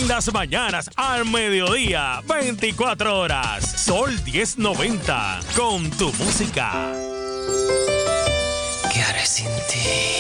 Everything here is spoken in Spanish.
En las mañanas, al mediodía, 24 horas. Sol 1090. Con tu música. ¿Qué haré sin ti?